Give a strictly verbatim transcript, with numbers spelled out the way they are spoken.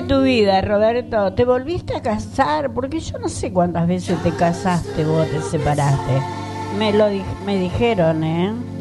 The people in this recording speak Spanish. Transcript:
tu vida, Roberto? ¿Te volviste a casar? Porque yo no sé cuántas veces te casaste vos, te separaste. Me lo di- me dijeron, ¿eh?